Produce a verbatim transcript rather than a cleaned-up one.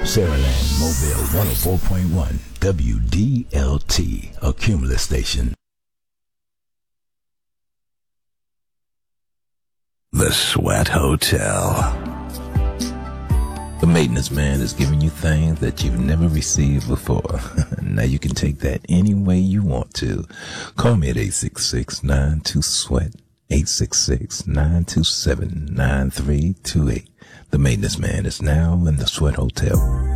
Saraland Mobile one oh four point one W D L T, a Cumulus station. The Sweat Hotel. The maintenance man is giving you things that you've never received before. Now you can take that any way you want to. Call me at eight six six, nine two, SWEAT, eight six six, nine two seven, nine three two eight. The maintenance man is now in the Sweat Hotel.